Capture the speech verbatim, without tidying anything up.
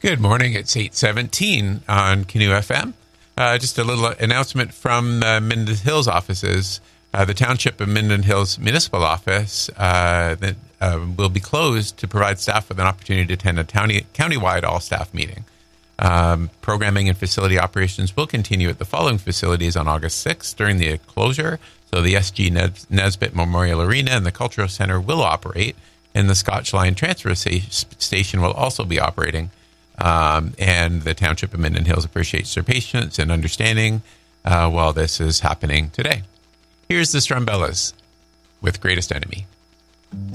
Good morning. It's eight seventeen on Canoe F M. Uh, just a little announcement from uh, Minden Hills offices. Uh, the Township of Minden Hills Municipal Office uh, that, uh, will be closed to provide staff with an opportunity to attend a county, countywide all-staff meeting. Um, programming and facility operations will continue at the following facilities on August sixth during the closure. So the S G Nes- Nesbitt Memorial Arena and the Cultural Center will operate, and the Scotch Line Transfer Station will also be operating. Um, and the Township of Minden Hills appreciates their patience and understanding uh, while this is happening today. Here's the Strumbellas with Greatest Enemy.